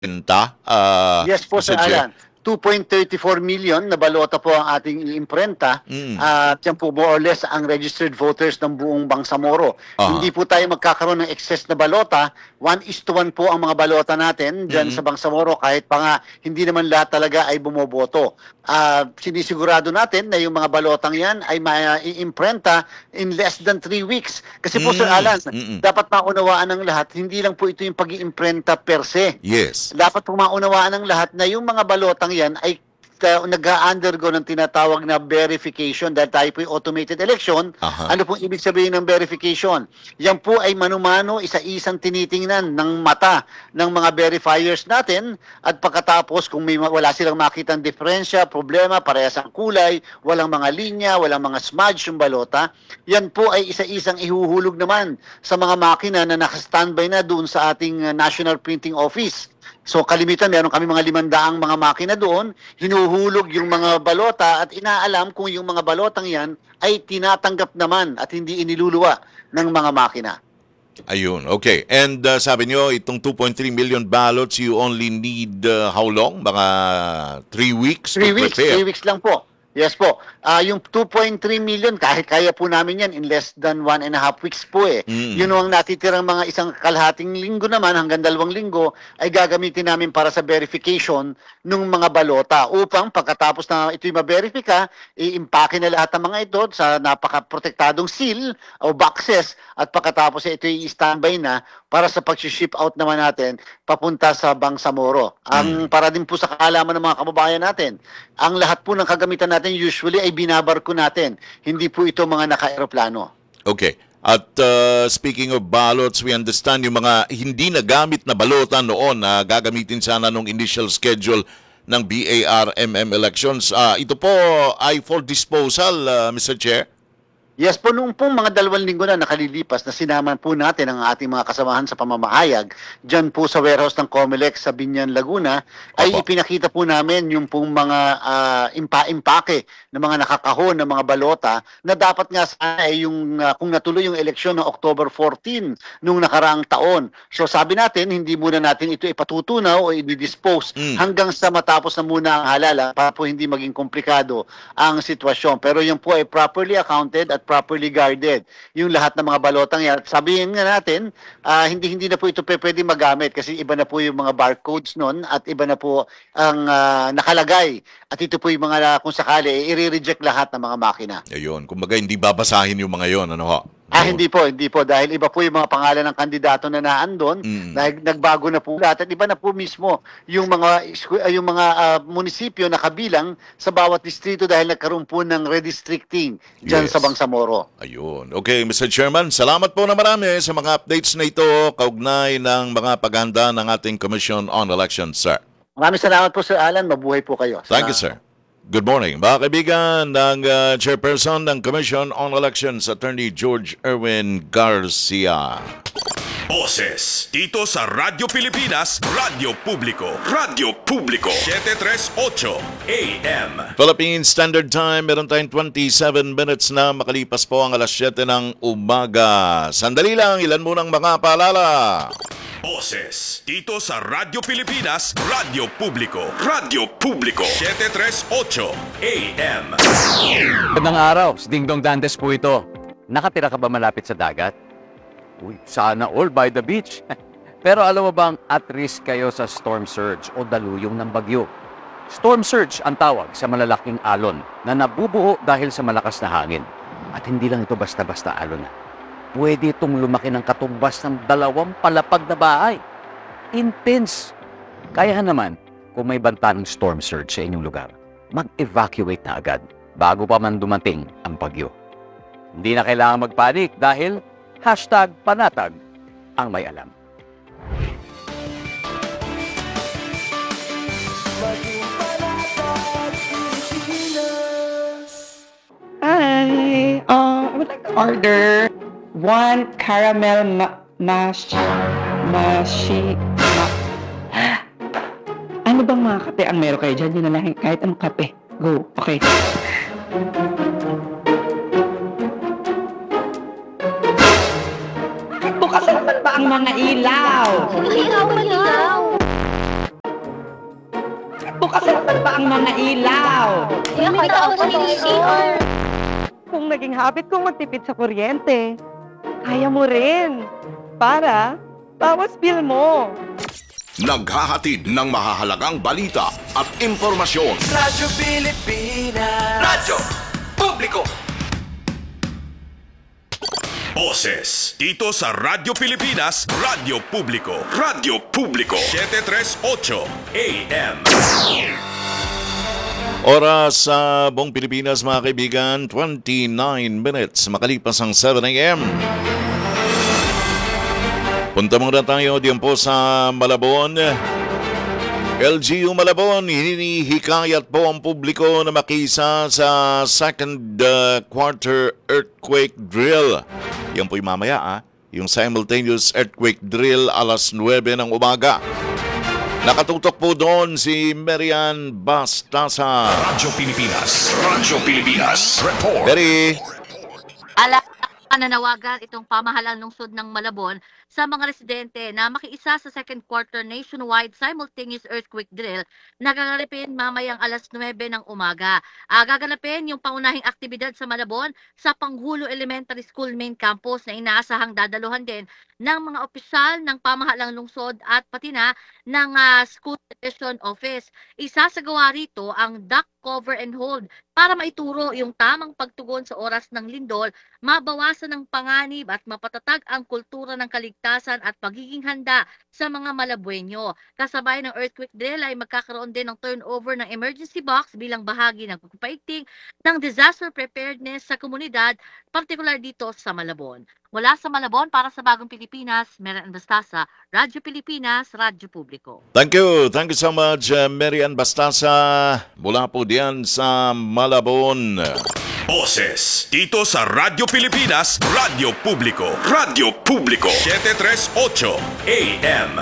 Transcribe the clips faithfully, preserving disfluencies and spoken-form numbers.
Benta, ah, Yes po, Sir Mister Chair? Alan. two point three four million na balota po ang ating iimprenta Mm. at yan po more or less ang registered voters ng buong Bangsamoro. Aha. Hindi po tayo magkakaroon ng excess na balota. one is to one po ang mga balota natin dyan Mm. sa Bangsamoro kahit pa nga hindi naman lahat talaga ay bumoboto. Ah, sinisigurado natin na yung mga balotang yan ay maiimprenta in less than three weeks. Kasi po, Sir Mm. Alan, Mm-mm. dapat maunawaan ng lahat, hindi lang po ito yung pag-iimprenta per se. Yes. Dapat po maunawaan ng lahat na yung mga balotang yan ay uh, nag-undergo ng tinatawag na verification dahil tayo po yung automated election. Aha. Ano pong ibig sabihin ng verification? Yan po ay mano-mano, isa-isang tinitingnan ng mata ng mga verifiers natin at pagkatapos kung may wala silang makitang diferensya, problema, parehas ang kulay, walang mga linya, walang mga smudge yung balota, yan po ay isa-isang ihuhulog naman sa mga makina na naka-standby na doon sa ating uh, National Printing Office. So kalimitan, meron kami mga limandaang mga makina doon, hinuhulog yung mga balota at inaalam kung yung mga balotang yan ay tinatanggap naman at hindi iniluluwa ng mga makina. Ayun, okay. And uh, sabi nyo, itong two point three million ballots, you only need uh, how long? Mga three weeks Three to weeks, prepare. three weeks lang po. Yes po. Ah, yung two point three million, kahit kaya po namin yan in less than one and a half weeks po eh. Mm. Yun ang natitirang mga isang kalahating linggo naman hanggang dalawang linggo ay gagamitin namin para sa verification ng mga balota upang pagkatapos na ito'y ma-verify, i-impake na lahat ng mga ito sa napaka-protektadong seal o boxes at pagkatapos ito'y i-standby na para sa pag-ship out naman natin papunta sa Bangsamoro. Ang para din po sa kaalaman ng mga kababayan natin, ang lahat po ng kagamitan natin usually ay binabarko natin. Hindi po ito mga naka-aeroplano. Okay. At uh, speaking of ballots, we understand yung mga hindi nagamit na balota noon na gagamitin sana nung initial schedule ng B A R M M elections. Uh, ito po ay for disposal, uh, Mister Chair? Yes po, noong pong mga dalawang linggo na nakalilipas na sinaman po natin ang ating mga kasamahan sa pamamahayag dyan po sa warehouse ng Comelec sa Binyan, Laguna, ay Opo. ipinakita po namin yung pong mga ah, impa-impake ng mga nakakahon ng mga balota na dapat nga sana ay yung ah, kung natuloy yung eleksyon ng October fourteen nung nakaraang taon. So sabi natin, hindi muna natin ito ipatutunaw o i-dispose Mm. hanggang sa matapos na muna ang halala para po hindi maging komplikado ang sitwasyon. Pero yung po ay properly accounted at properly guarded. Yung lahat ng mga balotang yan. Sabihin nga natin, ah, hindi hindi na po ito pe- pwede magamit kasi iba na po yung mga barcodes nun at iba na po ang ah, nakalagay. At ito po yung mga kung sakali, i-reject lahat ng mga makina. Ayun, kumbaga hindi babasahin yung mga yon, ano ho? Ah, Ayun. hindi po, hindi po. Dahil iba po yung mga pangalan ng kandidato na naandun. Mm. Dahil nagbago na po lahat. At iba na po mismo yung mga, isku- ah, yung mga ah, munisipyo na kabilang sa bawat distrito dahil nagkaroon po ng redistricting dyan Yes. sa Bangsamoro. Ayun. Okay, Mister Chairman, salamat po na marami sa mga updates na ito kaugnay ng mga paghahanda ng ating Commission on Elections, sir. Maraming salamat po, Sir Alan. Mabuhay po kayo. Thank you, sir. Good morning. Mga kaibigan ng uh, Chairperson ng Commission on Elections, Attorney George Erwin Garcia. Boses dito sa Radyo Pilipinas, Radyo Publiko, Radyo Publiko, seven thirty-eight A M. Philippine Standard Time, meron tayong twenty-seven minutes na makalipas po ang alas siyete ng umaga. Sandali lang, ilan munang mga paalala. Boses dito sa Radyo Pilipinas, Radyo Publiko, Radyo Publiko, seven thirty-eight A M. Magandang araw, si Dingdong Dantes po ito. Nakatira ka ba malapit sa dagat? Uy, sana all by the beach. Pero alam mo bang at risk kayo sa storm surge o daluyong ng bagyo? Storm surge ang tawag sa malalaking alon na nabubuo dahil sa malakas na hangin. At hindi lang ito basta-basta alon na. Pwede itong lumaki ng katumbas ng dalawang palapag na bahay. Intense. Kaya naman, kung may banta ng storm surge sa inyong lugar, mag-evacuate na agad bago pa man dumating ang bagyo. Hindi na kailangan magpanik dahil hashtag panatag ang may alam. Hi. Uh, I would like to order one caramel ma mash mashi ma Ano bang mga kape ang meron kayo dyan? Yun na lang, kahit anong kape. Go. Okay. Bakit bukas naman ba ang mga ilaw? Ilaw, ilaw. Bukas na ba ang mga ilaw? Nakita ako sa C R. Kung naging habit kong magtipid sa kuryente, kaya mo rin. Para, bawas bill mo. Naghahatid ng mahahalagang balita at impormasyon. Radyo Pilipinas. Radyo Publiko. Boses dito sa Radyo Pilipinas, Radyo Publiko. Radyo Publiko. seven thirty-eight A M. Oras sa buong Pilipinas mga kaibigan, twenty-nine minutes makalipas ang seven A M. Punta muna tayo diyan po sa Malabon. L G U Malabon, hinihikayat po ang publiko na makisa sa second uh, quarter earthquake drill. Yan po'y mamaya ah, yung simultaneous earthquake drill alas nuwebe ng umaga. Nakatutok po doon si Marian Bastasa. Radyo Pilipinas. Radyo Pilipinas. Report. Mary. Ala, nananawagan itong pamahalaan lungsod ng Malabon sa mga residente na makiisa sa second quarter nationwide simultaneous earthquake drill na gaganapin mamayang alas nuwebe ng umaga. Uh, gaganapin yung pangunahing aktibidad sa Malabon sa Panghulo Elementary School main campus na inaasahang dadaluhan din ng mga opisyal ng pamahalang lungsod at pati na ng uh, school division office. Isasagawa rito ang duck cover and hold para maituro yung tamang pagtugon sa oras ng lindol, mabawasan ng panganib at mapatatag ang kultura ng kaligtasan at pagiging handa sa mga Malabueño. Kasabay ng earthquake drill ay magkakaroon din ng turnover ng emergency box bilang bahagi ng pagpapaigting ng disaster preparedness sa komunidad, partikular dito sa Malabon. Mula sa Malabon para sa Bagong Pilipinas, Marian Bastasa, Radyo Pilipinas, Radyo Publiko. Thank you. Thank you so much, uh, Marian Bastasa. Mula po diyan sa Malabon. Boses dito sa Radyo Pilipinas, Radyo Publiko. Radyo Publiko. seven thirty-eight A M.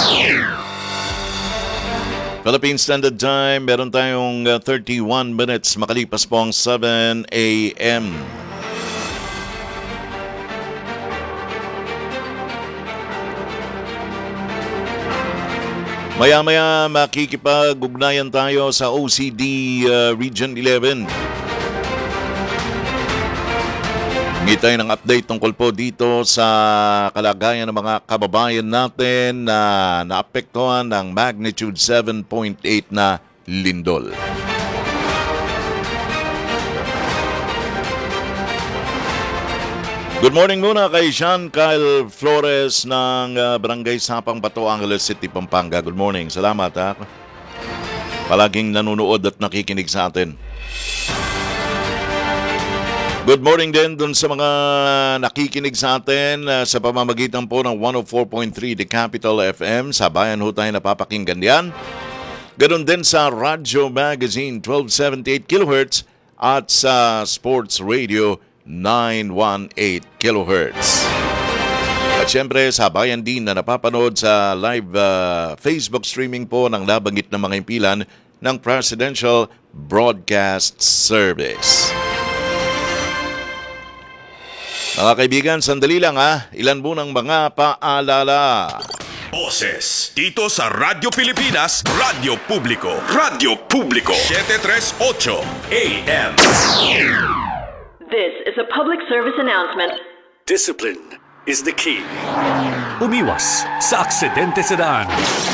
Philippine Standard Time, meron tayong uh, thirty-one minutes makalipas po ang seven A M. Maya-maya makikipag-ugnayan tayo sa O C D uh, Region eleven. Hingi tayo ng update tungkol po dito sa kalagayan ng mga kababayan natin na naapektuhan ng magnitude seven point eight na lindol. Good morning muna kay Sean Kyle Flores ng uh, Barangay Sapang, Bato, Angeles City, Pampanga. Good morning. Salamat ha. Palaging nanonood at nakikinig sa atin. Good morning din dun sa mga nakikinig sa atin uh, sa pamamagitan po ng one oh four point three The Capital F M. Sa bayan ho tayo napapakinggan yan. Ganon din sa Radyo Magazine twelve seventy-eight kilohertz at sa Sports Radio nine eighteen kilohertz. At syempre sa bayan din na napapanood sa live uh, Facebook streaming po ng nabanggit na mga impilan ng Presidential Broadcast Service. Mga kaibigan, sandali lang ha. Ilan po ng mga paalala. Boses dito sa Radyo Pilipinas, Radyo Publiko. Radyo Publiko. seven thirty-eight A M. This is a public service announcement. Discipline is the key. Umiwas sa aksidente sa daan.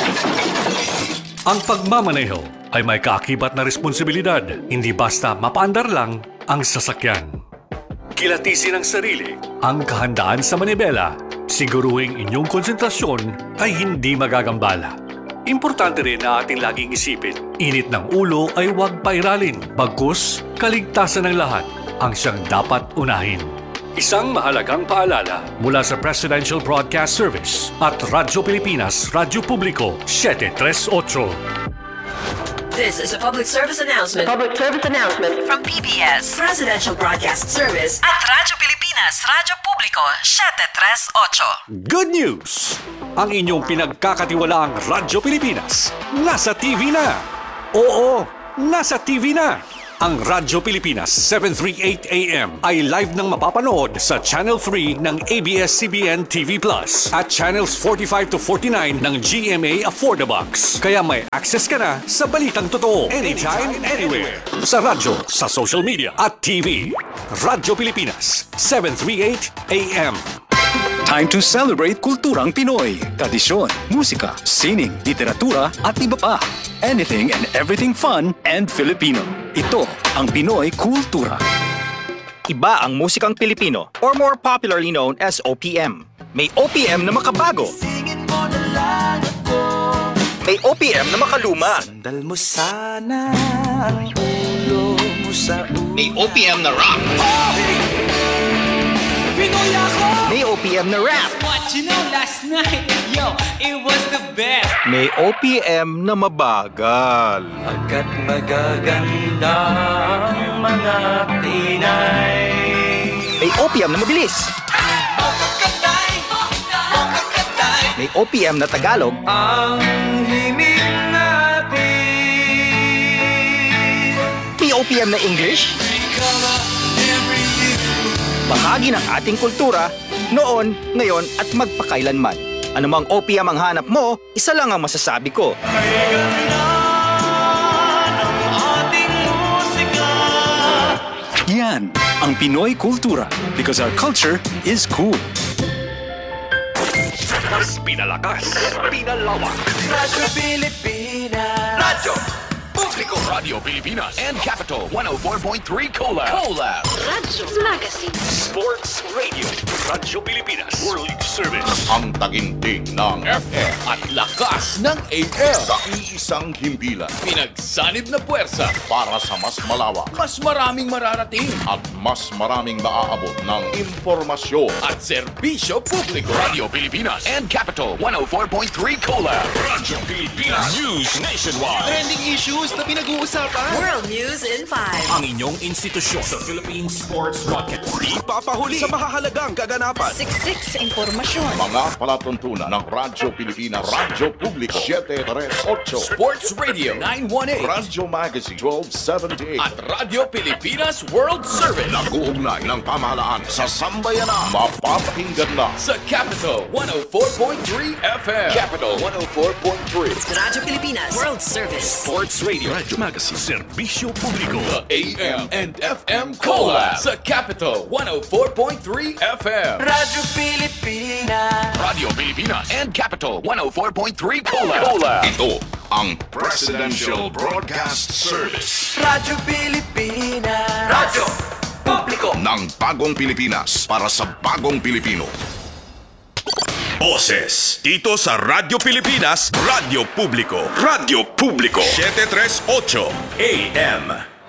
Ang pagmamaneho ay may kaakibat na responsibilidad. Hindi basta mapaandar lang ang sasakyan. Kilatisin ang sarili, ang kahandaan sa manibela. Siguruhing inyong konsentrasyon ay hindi magagambala. Importante rin na ating laging isipin, init ng ulo ay huwag pairalin. Bagkus, kaligtasan ng lahat ang siyang dapat unahin. Isang mahalagang paalala mula sa Presidential Broadcast Service at Radyo Pilipinas, Radyo Publiko, seven thirty-eight. This is a public service announcement. Public service announcement from P B S Presidential Broadcast Service at Radyo Pilipinas, Radyo Publiko, seven thirty-eight. Good news! Ang inyong pinagkakatiwalaang Radyo Pilipinas nasa T V na. Oo, nasa T V na. Ang Radyo Pilipinas seven thirty-eight A M ay live nang mapapanood sa Channel three ng A B S C B N T V Plus at Channels forty-five to forty-nine ng G M A Affordabox. Kaya may access ka na sa balitang totoo anytime, anywhere. Sa radyo, sa social media at T V. Radyo Pilipinas seven thirty-eight A M. Time to celebrate kulturang Pinoy. Tradisyon, musika, sining, literatura at iba pa. Anything and everything fun and Filipino. Ito ang Pinoy Kultura. Iba ang musikang Pilipino or more popularly known as O P M. May O P M na makabago. May O P M na makaluma. Sandal mo sana ang ulo mo sa ulo. May O P M na rock. Pinoy ako! May O P M na rap. What you know last night, yo, it was the best. May O P M na mabagal. Agad magaganda ang mga Pinay. May O P M na mabilis. May O P M na Tagalog. Ang himig natin. May O P M na English. Bahagi ng ating kultura, noon, ngayon at magpakailanman. Anumang O P M ang hanap mo, isa lang ang masasabi ko. Yan ang Pinoy Kultura because our culture is cool. Mas pinalakas, pinalawak. Radyo Pilipinas. Radyo Publiko. Radio Pilipinas and Capital one oh four point three Collab. Collab. Radyo Magazine. Sports Radio. Radyo Pilipinas. World Service. Ang taginting ng F M at lakas ng A M. sa iisang himpilan Pinagsanib na puwersa para sa mas malawak mas maraming mararating at mas maraming maaabot ng impormasyon. at serbisyo publiko. Radio Pilipinas and Capital one oh four point three Collab. Radyo Pilipinas News Nationwide. Trending issues na pinag-uusapan. World News in five. Ang inyong institusyon sa Philippine Sports Broadcast. Ipapahuli sa mahahalagang kaganapan. Siksik sa impormasyon. Mga palatuntunan ng Radyo Pilipinas, Radyo Publiko seven thirty-eight, Sports Radio nine eighteen Radyo Magazine twelve seventy-eight at Radio Pilipinas World Service nag-uugnay ng pamahalaan sa sambayanan. Mapapakinggan na sa Capital one oh four point three F M. Capital one oh four point three. Radyo Pilipinas World Service. Sports Radio Radyo Magazine. Serbisyo Publiko. The A M and F M Collab sa Capital one oh four point three F M. Radyo Pilipinas. Radio Pilipinas and Capital one oh four point three Collab. Collab. ito ang Presidential Broadcast Service Radyo Pilipinas. Radyo Publiko. ng Bagong Pilipinas para sa Bagong Pilipino. Boses dito sa Radyo Pilipinas, Radyo Publiko. Radyo Publiko seven thirty-eight A M.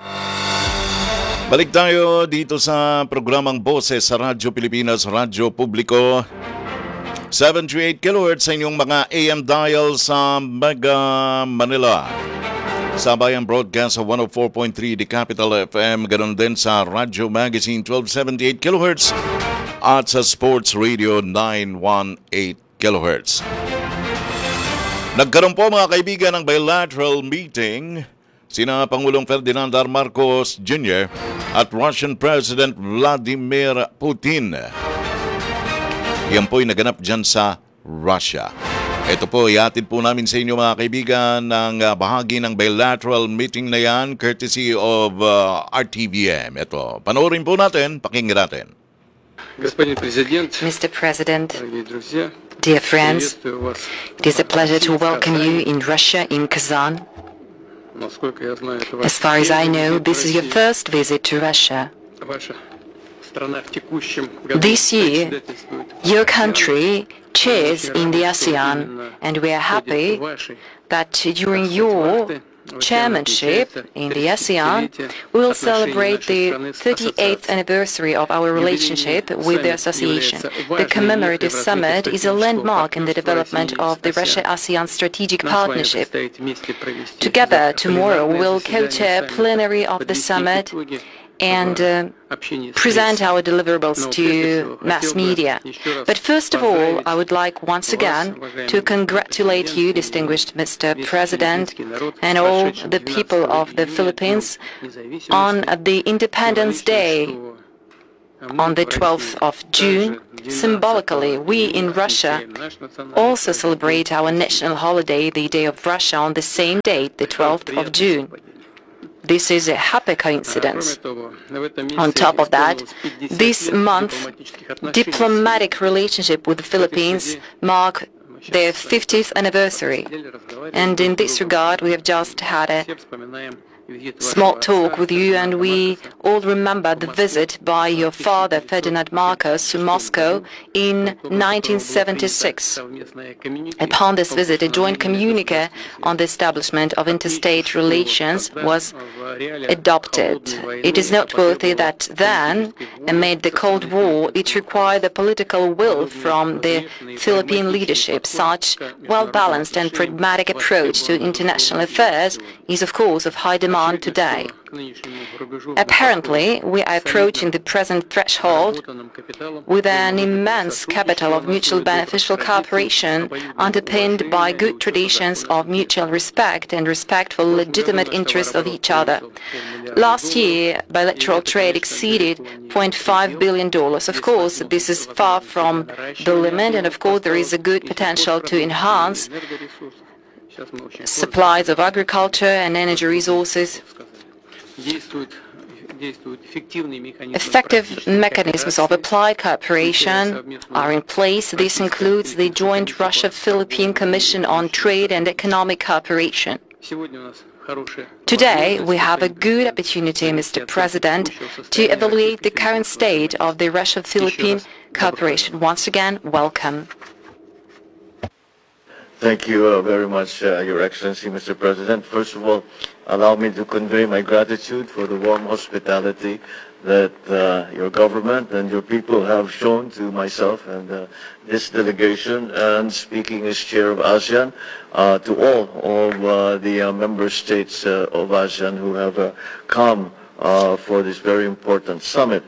Balik tayo dito sa programang Boses sa Radyo Pilipinas, Radyo Publiko. seven thirty-eight kilohertz sa inyong mga A M dial sa Mega Manila. Sabayang broadcast sa one oh four point three The Capital F M. Ganon din sa Radyo Magazine twelve seventy-eight kilohertz at sa Sports Radio nine eighteen kilohertz. Nagkaroon po mga kaibigan ng bilateral meeting sina Pangulong Ferdinand R. Marcos Junior at Russian President Vladimir Putin. Yan po'y naganap dyan sa Russia. Ito po, iatid po namin sa inyo mga kaibigan ng uh, bahagi ng bilateral meeting na yan courtesy of uh, R T V M. Ito, panoorin po natin, pakinggan natin. Mister President, dear friends, it is a pleasure to welcome you in Russia, in Kazan. As far as I know, this is your first visit to Russia. This year, your country chairs in the ASEAN, and we are happy that during your chairmanship in the ASEAN, we will celebrate the thirty-eighth anniversary of our relationship with the association. The commemorative summit is a landmark in the development of the Russia-ASEAN strategic partnership. Together, tomorrow, we will co-chair plenary of the summit and uh, present our deliverables to mass media. But first of all, I would like once again to congratulate you, distinguished Mister President, and all the people of the Philippines on the Independence Day on the twelfth of June. Symbolically, we in Russia also celebrate our national holiday, the Day of Russia, on the same date, the twelfth of June. This is a happy coincidence. On top of that, this month, diplomatic relationship with the Philippines mark their fiftieth anniversary. And in this regard, we have just had a small talk with you, and we all remember the visit by your father, Ferdinand Marcos, to Moscow in nineteen seventy-six. Upon this visit, a joint communique on the establishment of interstate relations was adopted. It is noteworthy that then, amid the Cold War, it required the political will from the Philippine leadership. Such well-balanced and pragmatic approach to international affairs is, of course, of high demand today. Apparently, we are approaching the present threshold with an immense capital of mutual beneficial cooperation underpinned by good traditions of mutual respect and respect for legitimate interests of each other. Last year, bilateral trade exceeded zero point five billion dollars. Of course, this is far from the limit, and of course there is a good potential to enhance supplies of agriculture and energy resources. Effective mechanisms of applied cooperation are in place. This includes the joint Russia-Philippine Commission on Trade and Economic Cooperation. Today, we have a good opportunity, Mister President, to evaluate the current state of the Russia-Philippine cooperation. Once again, welcome. Thank you uh, very much, uh, Your Excellency, Mister President. First of all, allow me to convey my gratitude for the warm hospitality that uh, your government and your people have shown to myself and uh, this delegation, and speaking as chair of ASEAN, uh, to all of uh, the uh, member states uh, of ASEAN who have uh, come uh, for this very important summit.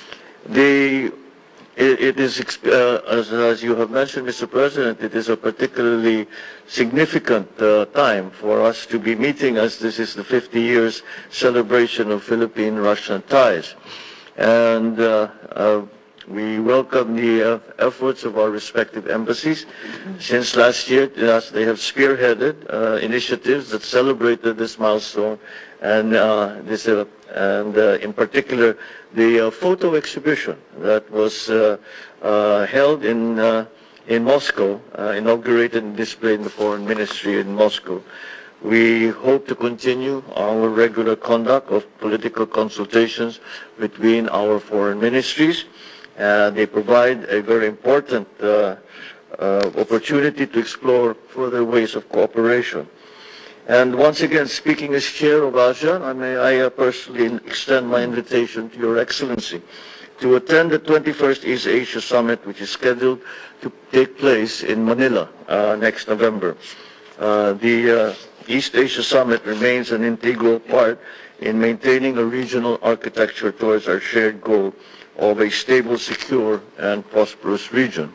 The It, it is, uh, as, as you have mentioned, Mister President, it is a particularly significant uh, time for us to be meeting, as this is the fifty years celebration of Philippine-Russian ties. And uh, uh, we welcome the uh, efforts of our respective embassies. Since last year, yes, they have spearheaded uh, initiatives that celebrated this milestone, and uh, this uh, and uh, in particular the uh, photo exhibition that was uh, uh, held in uh, in Moscow, uh, inaugurated and displayed in the Foreign Ministry in Moscow. We hope to continue our regular conduct of political consultations between our foreign ministries. Uh, they provide a very important uh, uh, opportunity to explore further ways of cooperation. And once again, speaking as chair of ASEAN, I may I uh, personally extend my invitation to Your Excellency to attend the twenty-first East Asia Summit, which is scheduled to take place in Manila uh, next November. Uh, the uh, East Asia Summit remains an integral part in maintaining a regional architecture towards our shared goal of a stable, secure, and prosperous region.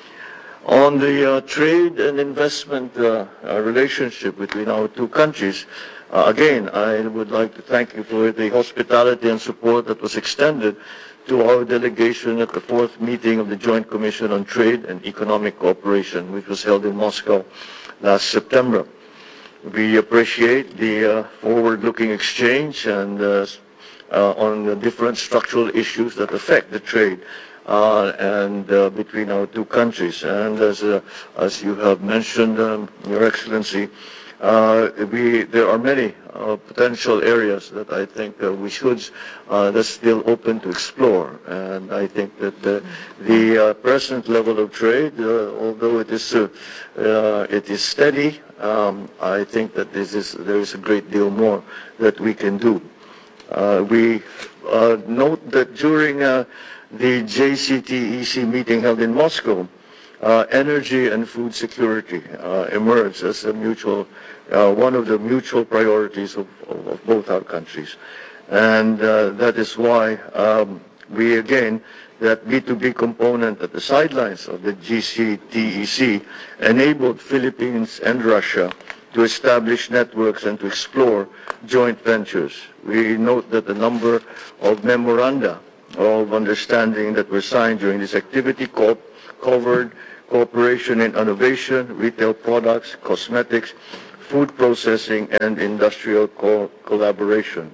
On the uh, trade and investment uh, uh, relationship between our two countries, uh, again, I would like to thank you for the hospitality and support that was extended to our delegation at the fourth meeting of the Joint Commission on Trade and Economic Cooperation, which was held in Moscow last September. We appreciate the uh, forward-looking exchange and uh, uh, on the different structural issues that affect the trade Uh, and uh, between our two countries. And as uh, as you have mentioned, um, Your Excellency, uh, we there are many uh, potential areas that I think uh, we should uh, that's still open to explore. And I think that uh, the uh, present level of trade, uh, although it is uh, uh, it is steady, um, I think that this is there is a great deal more that we can do. Uh, we uh, note that during uh, the J C T E C meeting held in Moscow, uh, energy and food security uh, emerged as a mutual, uh, one of the mutual priorities of, of, of both our countries. And uh, that is why um, we again, that B two B component at the sidelines of the G C T E C enabled Philippines and Russia to establish networks and to explore joint ventures. We note that a number of memoranda of understanding that were signed during this activity co- covered cooperation in innovation, retail products, cosmetics, food processing, and industrial co- collaboration.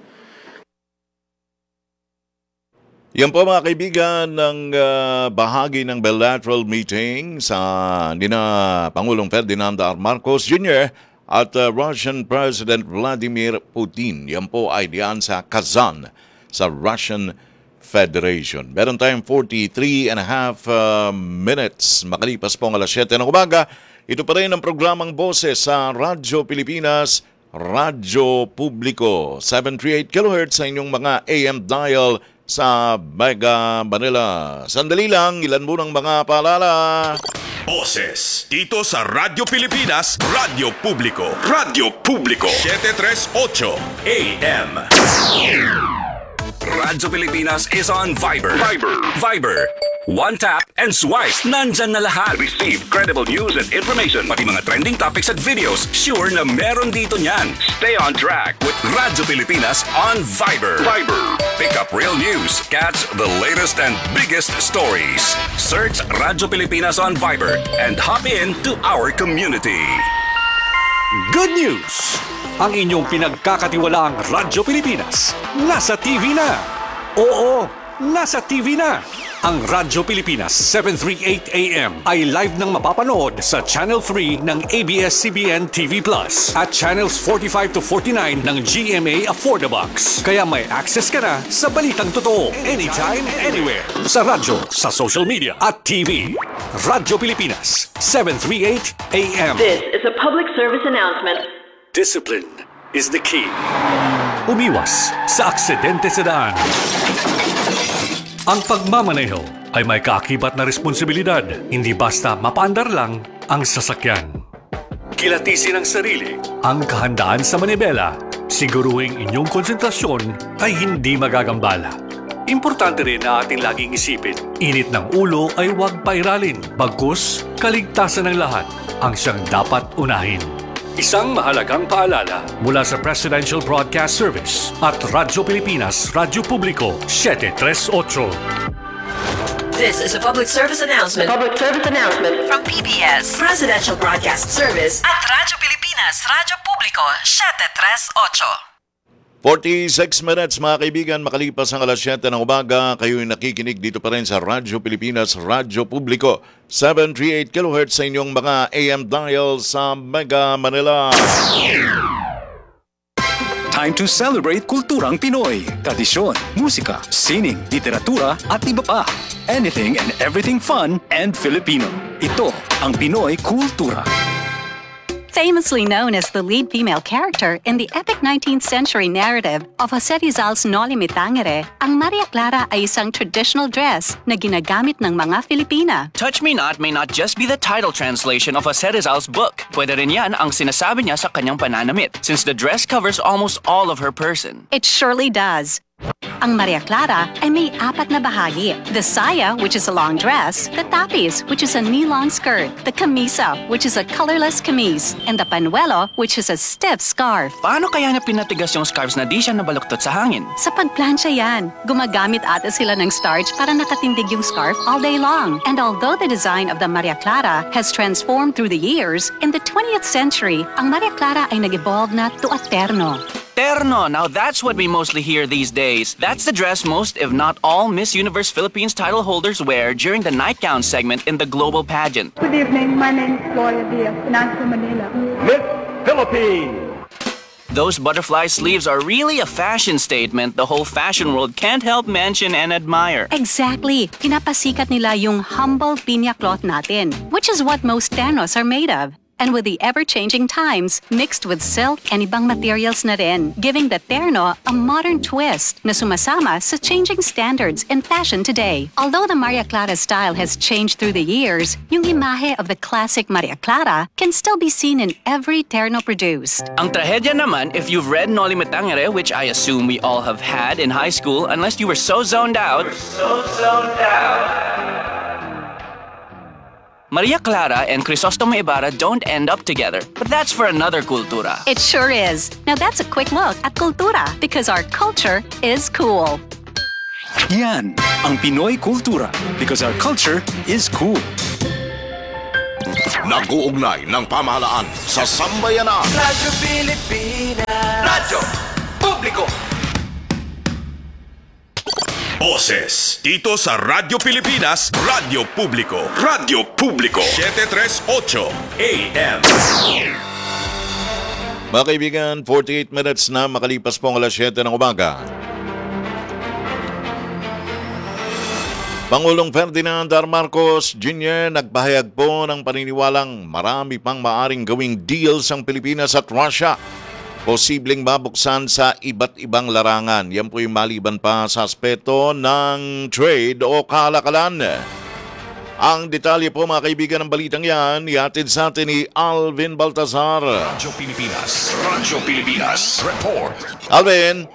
Yan po mga kaibigan ng uh, bahagi ng bilateral meeting sa nina Pangulong Ferdinand R. Marcos Junior at uh, Russian President Vladimir Putin. Yan po ay diyan sa Kazan sa Russian Federation. Meron tayong forty-three and a half uh, minutes makalipas po ang alas siyete ng umaga. Ito pa rin ang programang Boses sa Radyo Pilipinas, Radyo Publiko. seven thirty-eight kilohertz sa inyong mga A M dial sa Mega Manila. Sandali lang, ilan mo ng mga paalala. Boses dito sa Radyo Pilipinas, Radyo Publiko. Radyo Publiko. seven thirty-eight A M. Radyo Pilipinas is on Viber. Viber. Viber. One tap and swipe. Nandyan na lahat. Receive credible news and information. Pati mga trending topics at videos. Sure na meron dito niyan. Stay on track with Radyo Pilipinas on Viber. Viber. Pick up real news. Catch the latest and biggest stories. Search Radyo Pilipinas on Viber and hop in to our community. Good news! Ang inyong pinagkakatiwalaang Radyo Pilipinas nasa T V na. Oo, nasa T V na. Ang Radyo Pilipinas seven thirty-eight A M ay live nang mapapanood sa Channel three ng A B S C B N T V Plus at Channels forty-five to forty-nine ng G M A Affordabox. Kaya may access ka na sa balitang totoo anytime, anywhere. Sa radyo, sa social media at T V. Radyo Pilipinas seven thirty-eight A M. This is a public service announcement. Discipline is the key. Umiwas sa aksidente sa daan. Ang pagmamaneho ay may kaakibat na responsibilidad, hindi basta mapaandar lang ang sasakyan. Kilatisin ang sarili, ang kahandaan sa manibela, siguruhing inyong konsentrasyon ay hindi magagambala. Importante rin na ating laging isipin, init ng ulo ay huwag pairalin, bagkus kaligtasan ng lahat ang siyang dapat unahin. Isang mahalagang paalala mula sa Presidential Broadcast Service at Radyo Pilipinas, Radyo Publiko, seven thirty-eight. This is a public service announcement. Public service announcement from P B S Presidential Broadcast Service at Radyo Pilipinas, Radyo Publiko, seven thirty-eight. forty-six minutes mga kaibigan, makalipas ang alas siyete ng umaga, kayo'y nakikinig dito pa rin sa Radyo Pilipinas, Radyo Publiko, seven thirty-eight kilohertz sa inyong mga A M dial sa Mega Manila. Time to celebrate kulturang Pinoy. Tradisyon, musika, sining, literatura at iba pa. Anything and everything fun and Filipino. Ito ang Pinoy Kultura. Famously known as the lead female character in the epic nineteenth century narrative of Jose Rizal's Noli Me Tangere, ang Maria Clara ay isang traditional dress na ginagamit ng mga Filipina. Touch Me Not may not just be the title translation of Jose Rizal's book. Pwede rin yan ang sinasabi niya sa kanyang pananamit, since the dress covers almost all of her person. It surely does. Ang Maria Clara ay may apat na bahagi. The saya, which is a long dress, the tapis, which is a knee-long skirt, the camisa, which is a colorless camise, and the panuelo, which is a stiff scarf. Paano kaya na pinatigas yung scarves na di siya nabaluktot sa hangin? Sa pagplansya yan, gumagamit ata sila ng starch para nakatindig yung scarf all day long. And although the design of the Maria Clara has transformed through the years, in the twentieth century, ang Maria Clara ay nag-evolve na to a terno. Terno, now that's what we mostly hear these days. That's the dress most, if not all, Miss Universe Philippines title holders wear during the nightgown segment in the global pageant. Good evening, my name is Gloria Diaz, Nancy Manila. Miss Philippines! Those butterfly sleeves are really a fashion statement the whole fashion world can't help mention and admire. Exactly. Pinapasikat nila yung humble pinya cloth natin, which is what most ternos are made of. And with the ever-changing times, mixed with silk and ibang materials na rin, giving the terno a modern twist na sumasama sa changing standards in fashion today. Although the Maria Clara style has changed through the years, yung imahe of the classic Maria Clara can still be seen in every terno produced. Ang trahedya naman, if you've read Noli Me Tangere, which I assume we all have had in high school, unless you were so zoned out, So zoned out. Maria Clara and Crisostomo Ibarra don't end up together. But that's for another kultura. It sure is. Now that's a quick look at Kultura because our culture is cool. Yan ang Pinoy Kultura because our culture is cool. Nag-uugnay ng pamahalaan sa sambayanan. Radyo Pilipinas. Radyo Publiko. Boses dito sa Radyo Pilipinas, Radyo Publiko. Radyo Publiko seven thirty-eight A M. Mga kaibigan, forty-eight minutes na makalipas po ang alas siyete ng umaga. Pangulong Ferdinand R. Marcos Junior nagpahayag po ng paniniwalang marami pang maaring gawing deals ang Pilipinas at Russia. Posibleng mabuksan sa iba't ibang larangan. Yan po yung maliban pa sa aspeto ng trade o kalakalan. Ang detalye po mga kaibigan ng balitang yan, iatid sa atin ni Alvin Baltazar. Radyo Pilipinas, Radyo Pilipinas, report. Alvin!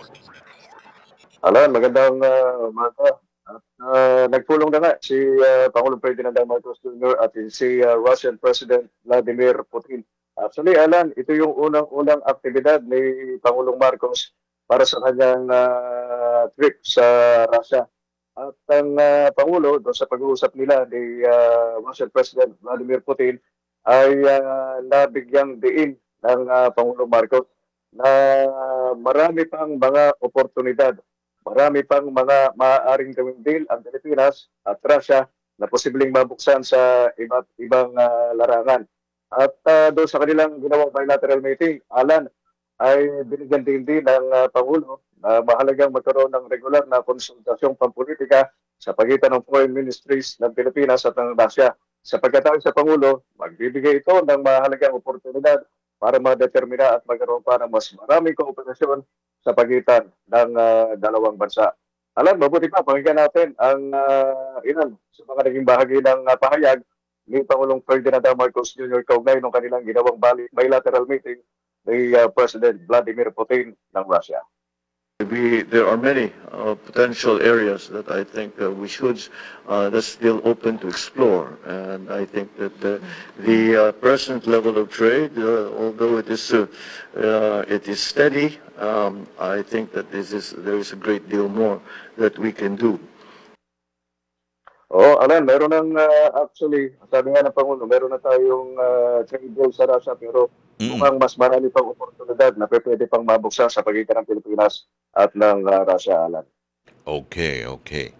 Alan, magandang uh, umaga. At uh, nagpulong na nga si uh, Pangulong Ferdinand R. Marcos Junior at si uh, Russian President Vladimir Putin. Actually, Alan, ito yung unang-unang aktibidad ni Pangulong Marcos para sa kanyang uh, trip sa Russia. At ang uh, Pangulo, doon sa pag-uusap nila ni uh, Russian President Vladimir Putin, ay uh, nabigyang diin ng uh, Pangulong Marcos na marami pang mga oportunidad, marami pang mga maaaring gawing deal ang Pilipinas at Russia na posibleng mabuksan sa iba't ibang uh, larangan. At uh, doon sa kanilang ginawang bilateral meeting, Alan, ay binigyan din din ng uh, Pangulo na mahalagang magkaroon ng regular na konsultasyong pampolitika sa pagitan ng foreign ministries ng Pilipinas at ng Russia. Sa pagkatawag sa Pangulo, magbibigay ito ng mahalagang oportunidad para madetermina at magkaroon pa ng mas maraming kooperasyon sa pagitan ng uh, dalawang bansa. Alan, mabuti pa, pakinggan natin ang uh, ilan sa mga naging bahagi ng uh, pahayag ni Pangulong Ferdinand R. Marcos Junior kaugnay ng kanilang ginawang bilateral meeting ni uh, President Vladimir Putin ng Russia. We, there are many uh, potential areas that I think uh, we should, uh, that's still open to explore. And I think that uh, the uh, present level of trade, uh, although it is, uh, uh, it is steady, um, I think that this is, there is a great deal more that we can do. Oh, Alan, meron ng uh, actually, sabi nga ng Pangulo, meron na tayong uh, trade deal sa Russia pero Mm. mukhang mas marami pang oportunidad na pwede pang mabuksan sa pagitan ng Pilipinas at ng uh, Russia, Alan. Okay, okay.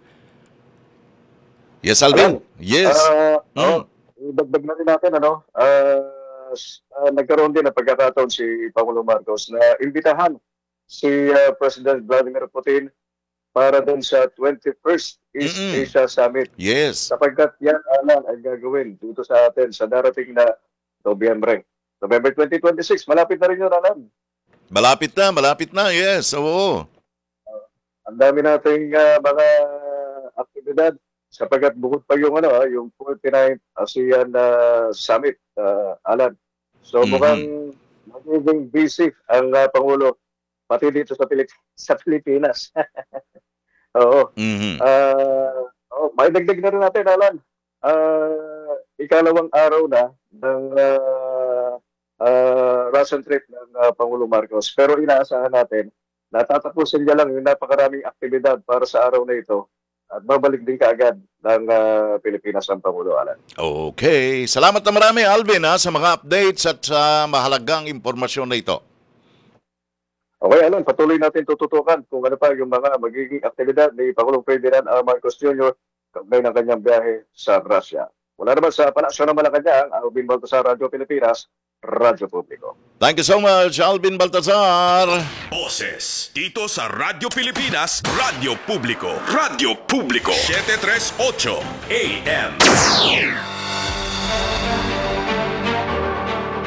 Yes, Alvin. Yes. Uh, Mm. oh, idagdag na rin natin, ano, uh, s- uh, nagkaroon din ng pagkakataon si Pangulong Marcos na imbitahan si uh, President Vladimir Putin para dun sa twenty-first East Mm-mm. Asia Summit. Yes. Sapagkat yan, Alan, ay gagawin dito sa atin sa darating na Nobyembre. November twenty twenty-six, malapit na rin yun, Alan. Malapit na, malapit na. Yes, oo. Ang dami nating uh, mga aktibidad sapagkat bukod pa yung ano, ah, yung forty-ninth ASEAN uh, Summit, uh, Alan. So Mhm. mukhang magiging busy ang uh, Pangulo pati dito sa, Pilip- sa Pilipinas. Oo. Mhm. Uh, oh, may dagdag na rin natin, Alan. Uh, ikalawang araw na ng uh, uh, Russian trip ng uh, Pangulo Marcos. Pero inaasahan natin na tatapusin niya lang yung napakaraming aktibidad para sa araw na ito at babalik din kaagad ng uh, Pilipinas ang Pangulo, Alan. Okay. Salamat na marami, Alvin, ha, sa mga updates at sa mahalagang impormasyon na ito. Okay, Alan, patuloy natin tututukan kung ano pa yung mga magiging aktibidad ni Pangulong Ferdinand R. Marcos Junior kaugnay ng kanyang biyahe sa Russia. Wala naman sa Palasyo ng Malacanang, Alvin Baltazar, Radyo Pilipinas, Radyo Publiko. Thank you so much, Alvin Baltazar. Boses dito sa Radyo Pilipinas, Radyo Publiko. Radyo Publiko seven thirty-eight A M.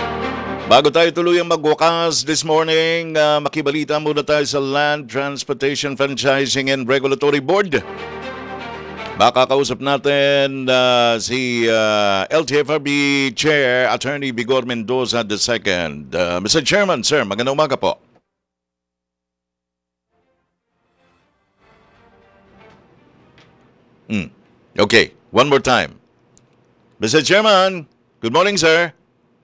Bago tayo tuluyang magwakas this morning, uh, makibalita muna tayo sa Land Transportation Franchising and Regulatory Board. Baka kausap natin uh, si uh, L T F R B Chair Attorney Vigor Mendoza the second. Uh, Mister Chairman, sir, magandang umaga po. Hmm. Okay, one more time. Mister Chairman, good morning, sir.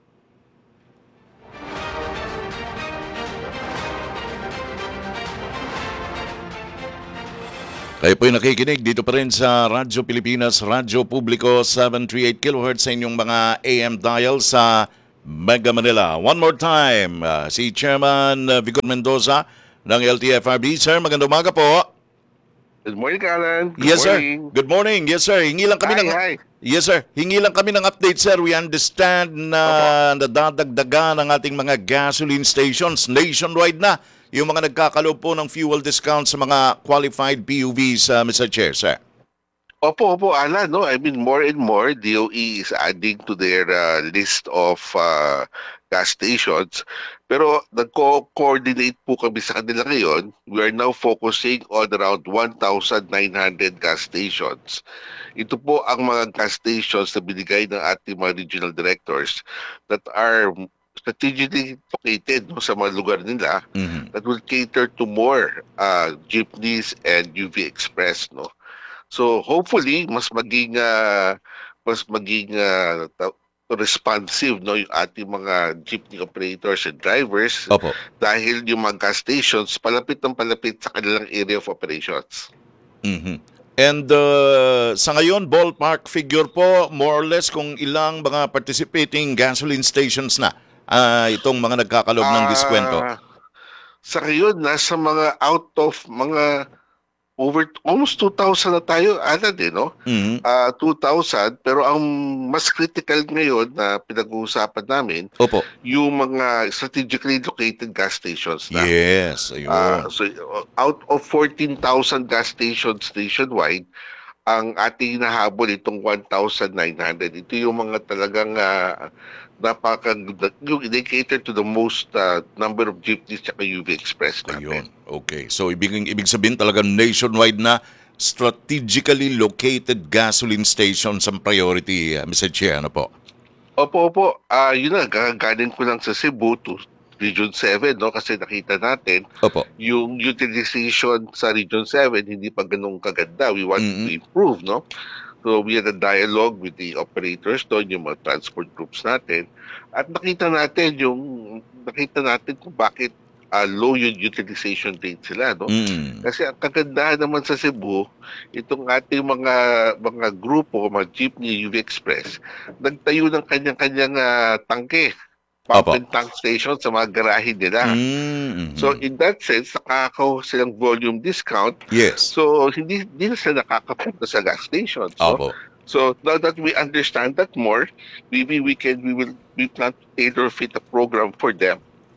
Kayo po'y nakikinig dito pa rin sa Radyo Pilipinas, Radyo Publiko, seven thirty-eight kilohertz sa inyong mga A M dial sa Mega Manila. One more time, uh, si Chairman uh, Vigor Mendoza ng L T F R B. Sir, magandang umaga po. Good morning, Alan. Good yes, morning. sir. Good morning. Yes, sir. Hingi lang kami Hi, ng hi. Yes, sir. Hingi lang kami ng update, sir. We understand na nadadagdagan ng ating mga gasoline stations nationwide na yung mga nagkakaloob po ng fuel discount sa mga qualified P U Vs, uh, Mister Chair, sir. Opo, opo, Alan. No? I mean, more and more, D O E is adding to their uh, list of uh, gas stations. Pero nag-coordinate po kami sa kanila ngayon. We are now focusing on around one thousand nine hundred gas stations. Ito po ang mga gas stations na binigay ng ating mga regional directors that are strategically located no, sa mga lugar nila mm-hmm. that will cater to more uh, jeepneys and U V Express. No? So hopefully, mas maging, uh, mas maging uh, responsive no, yung ating mga jeepney operators and drivers Opo. dahil yung mga gas stations palapit ng palapit sa kanilang area of operations. Mm-hmm. And uh, sa ngayon, ballpark figure po, more or less, kung ilang mga participating gasoline stations na uh, itong mga nagkakaloob ng diskwento? Uh, sa ngayon, nasa mga out of mga over almost two thousand na tayo, Alan, eh, no? Mm-hmm. Uh, two thousand, pero ang mas critical ngayon na pinag-uusapan namin, Opo. yung mga strategically located gas stations na. Yes, ayun. Uh, so, out of fourteen thousand gas stations nationwide, ang ating nahabol itong one thousand nine hundred. Ito yung mga talagang uh, napaka yung indicator to the most uh, number of jeepneys at U V Express natin. Ayun. Okay. So ibig ibig sabihin talagang nationwide na strategically located gasoline stations ang priority, uh, Mister Chair, ano po? Opo, opo. Ah, uh, yun na, gagaling ko lang sa Cebu to Region seven, no? Kasi nakita natin Opo. yung utilization sa Region seven hindi pa ganun kaganda. We want mm-hmm. to improve, no? So we had a dialogue with the operators doon, yung mga transport groups natin. At nakita natin yung nakita natin kung bakit uh, low yung utilization rate sila, no? Mm. Kasi ang kagandahan naman sa Cebu, itong ating mga mga grupo, mga jeepney, U V Express, nagtayo ng kanyang-kanyang uh, tangke, pump Opo. and tank station sa mga garahe nila. Mm-hmm. So in that sense, nakakaw silang volume discount. Yes. So hindi, hindi na sila nakakapunta sa gas stations. So, Opo. so now that we understand that more, maybe we can we will we plan to tailor fit a program for them.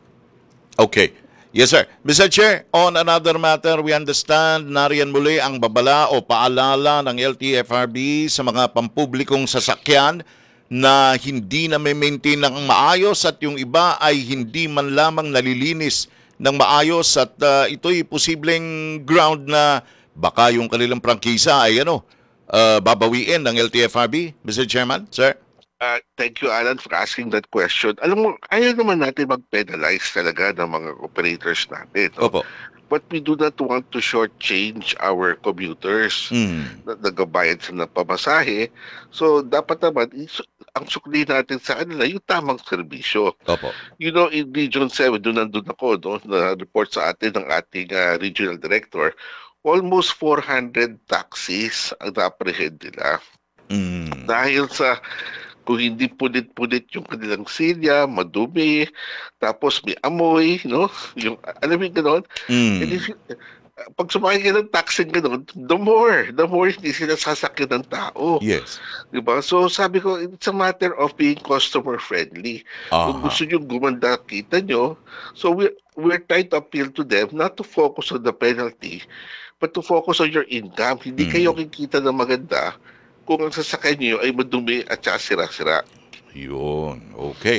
Okay. Yes, sir. Mister Chair, on another matter, we understand nariyan muli ang babala o paalala ng L T F R B sa mga pampublikong sasakyan na hindi na may maintain ng maayos at yung iba ay hindi man lamang nalilinis ng maayos at uh, ito'y posibleng ground na baka yung kanilang prangkisa ay ano, uh, babawiin ng L T F R B, Mister Chairman, sir? Uh, thank you, Alan, for asking that question. Alam mo, ayaw naman natin mag-penalize talaga ng mga operators natin. No? Opo. But we do not want to shortchange our commuters Mm. na nagabayad sa ng pamasahe. So, dapat naman, ang sukli natin sa kanila, yung tamang serbisyo. Opo. You know, in Region seven, doon nandun ako, no, na report sa atin ng ating uh, regional director, almost four hundred taxis ang na-apprehend nila. Mm. Dahil sa kung hindi punit-punit yung kanilang silya, madumi, tapos may amoy, no? Yung, alam mo yung gano'n? Mm. And if, pag sumakay ka ng taxi gano'n, the more, the more hindi sila sasakyan ng tao. Yes. Diba? So sabi ko, it's a matter of being customer-friendly. Aha. Kung gusto nyo gumanda, kita nyo. So we're, we're trying to appeal to them not to focus on the penalty, but to focus on your income. Hindi Mm. kayo kikita ng maganda kung ang sasakyan niyo ay madumi at saka sira-sira. Yun. Okay.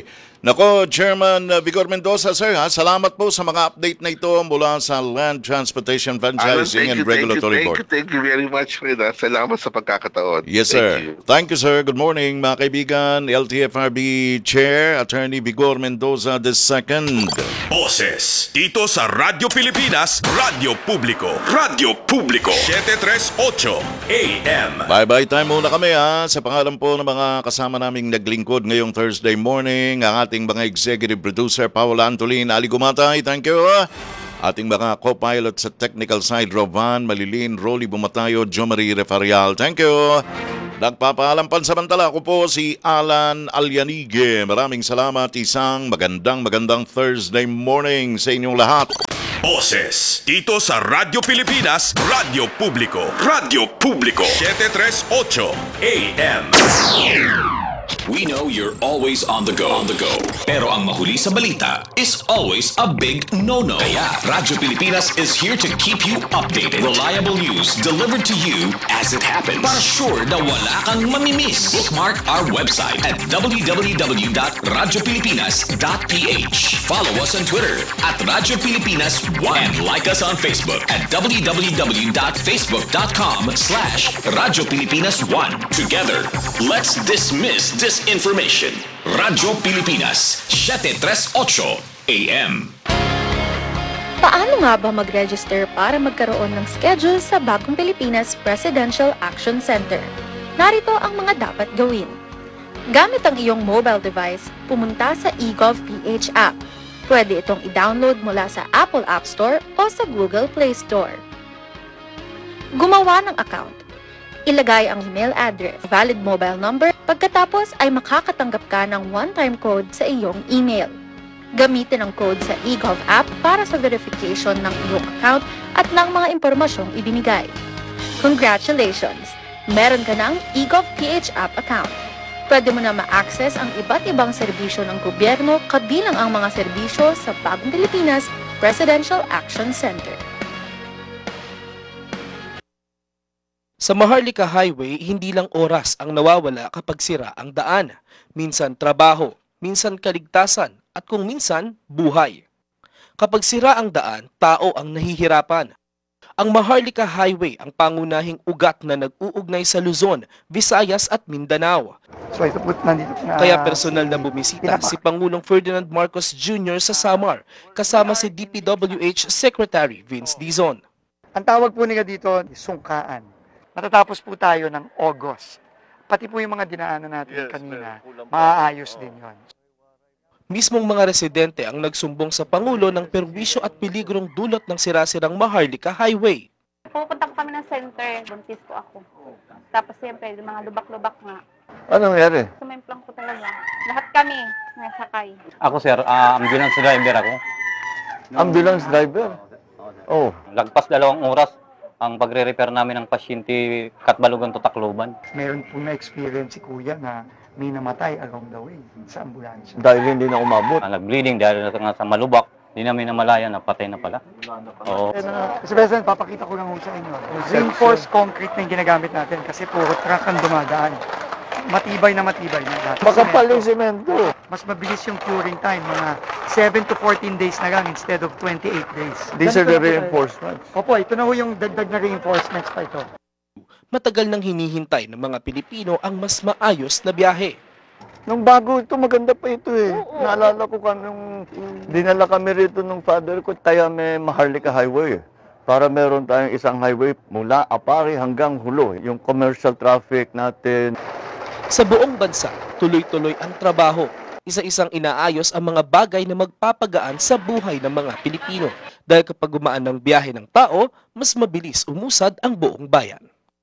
Nako, Chairman uh, Vigor Mendoza, sir, ha? Salamat po sa mga update na ito mula sa Land Transportation Alan, Franchising thank and you, thank you, Regulatory thank Board. you, thank you very much, Rina. Salamat sa pagkakataon. Yes, Thank sir. you. Thank you, sir. Good morning, mga kaibigan. L T F R B Chair, Attorney Vigor Mendoza the second. Boses dito sa Radyo Pilipinas, Radyo Publiko, Radyo Publiko, seven tres eight A M. Bye-bye time muna kami, ha. Sa pangalan po ng mga kasama naming naglingkod ngayong Thursday morning, ang ating mga executive producer, Paula Antolin, Ali Gumatay, thank you. Ating mga co-pilot sa technical side, Rovan Malilin, Rolly Bumatayo, Jo Marie Refarial, thank you. Nagpapaalam pansamantala, ako po si Alan Alyanige. Maraming salamat, isang magandang magandang Thursday morning sa inyong lahat. Boses dito sa Radyo Pilipinas, Radyo Publiko, Radyo Publiko, seven tres eight A M. We know you're always on the go, on the go. Pero ang mahuli sa balita is always a big no-no. Kaya Radyo Pilipinas is here to keep you updated. Reliable news delivered to you as it happens. Para sure na wala kang mamimiss. Bookmark our website at w w w dot radyo pilipinas dot p h. Follow us on Twitter at Radyo Pilipinas one. And like us on Facebook at w w w dot facebook dot com slash Radyo Pilipinas one. Together, let's dismiss disinformation. Radyo Pilipinas, seven tres eight A M. Paano nga ba mag-register para magkaroon ng schedule sa Bagong Pilipinas Presidential Action Center? Narito ang mga dapat gawin. Gamit ang iyong mobile device, pumunta sa eGovPH app. Pwede itong i-download mula sa Apple App Store o sa Google Play Store. Gumawa ng account. Ilagay ang email address, valid mobile number, pagkatapos ay makakatanggap ka ng one-time code sa iyong email. Gamitin ang code sa eGov app para sa verification ng iyong account at ng mga impormasyong ibinigay. Congratulations! Meron ka ng eGovPH app account. Pwede mo na ma-access ang iba't ibang serbisyo ng gobyerno kabilang ang mga serbisyo sa Bagong Pilipinas Presidential Action Center. Sa Maharlika Highway, hindi lang oras ang nawawala kapag sira ang daan. Minsan trabaho, minsan kaligtasan, at kung minsan, buhay. Kapag sira ang daan, tao ang nahihirapan. Ang Maharlika Highway ang pangunahing ugat na nag-uugnay sa Luzon, Visayas at Mindanao. So ito po, nandito na, Kaya personal na bumisita si Pangulong Ferdinand Marcos Junior sa Samar, kasama si D P W H Secretary Vince Dizon. Ang tawag po nila dito, sungkaan. Matatapos po tayo ng August. Pati po yung mga dinaanan natin yes, kanina, maaayos din yon. Mismong mga residente ang nagsumbong sa Pangulo ng perwisyo at peligrong dulot ng sirasirang Maharlika Highway. Pupunta po kami ng center, buntis po ako. Tapos siyempre, mga lubak-lubak nga. Ano nangyari? Sumimplang po talaga. Lahat kami nasakay. Ako sir, uh, ambulance driver ako. Ambulance driver? Oh. Lagpas dalawang oras ang pagre-repair namin ng pasyente Katbalogan to Tacloban. Meron po na-experience si Kuya na may namatay along the way sa ambulansya. Dahil hindi na umabot. Ah, nag-bleeding dahil nga sa malubak. Hindi namin namalayan na patay na pala. Oo. Kasi President, papakita ko lang sa inyo. Reinforced concrete na yung ginagamit natin kasi puro truck ang dumadaan. Matibay na matibay na lahat. Makapal yung semento. Mas mabilis yung curing time, mga seven to fourteen days na lang instead of twenty-eight days. These are the reinforcements. Opo, ito na ho yung dagdag na reinforcements pa ito. Matagal nang hinihintay ng mga Pilipino ang mas maayos na biyahe. Nung bago ito, maganda pa ito eh. Oo. Naalala ko ka nung dinala kami rito nung father ko, tayo may Maharlika Highway. Para meron tayong isang highway mula Apari hanggang Hulo, yung commercial traffic natin. Sa buong bansa, tuloy-tuloy ang trabaho. Isa-isang inaayos ang mga bagay na magpapagaan sa buhay ng mga Pilipino. Dahil kapag gumaan ng biyahe ng tao, mas mabilis umusad ang buong bayan.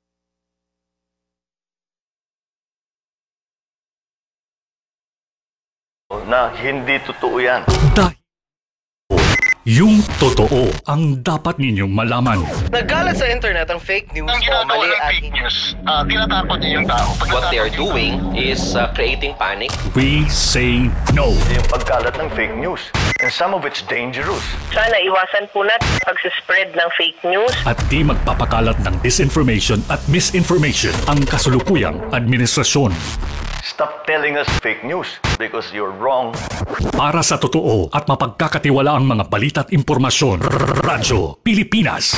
Na hindi totoo yan. Dahil yung totoo ang dapat ninyong malaman. Nagkalat sa internet ang fake news o mali at fake news. Uh, tinatakot niyo yung tao. What they are doing is uh, creating panic. We say no. Yung pagkalat ng fake news. And some of it's dangerous. Sana iwasan po natin pag-spread ng fake news. At di magpapakalat ng disinformation at misinformation ang kasulukuyang administrasyon. Stop stop telling us fake news because you're wrong. Para sa totoo at mapagkakatiwalaang mga balita at impormasyon, Radyo Pilipinas.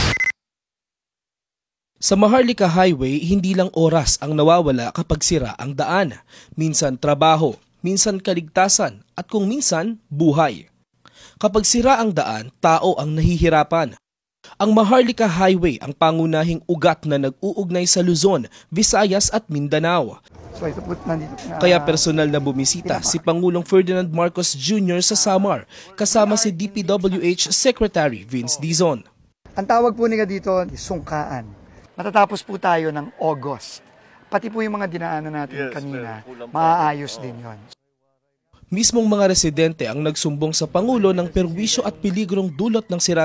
Sa Maharlika Highway, hindi lang oras ang nawawala kapag sira ang daan. Minsan trabaho, minsan kaligtasan, at kung minsan, buhay. Kapag sira ang daan, tao ang nahihirapan. Ang Maharlika Highway ang pangunahing ugat na nag-uugnay sa Luzon, Visayas at Mindanao. So ito po, nandito na, Kaya personal na bumisita si Pangulong Ferdinand Marcos Junior sa Samar, kasama si D P W H Secretary Vince Dizon. Ang tawag po nila dito, sungkaan. Matatapos po tayo ng August. Pati po yung mga dinaanan natin yes, kanina, maaayos din yon. Mismong mga residente ang nagsumbong sa Pangulo ng perwisyo at peligrong dulot ng sira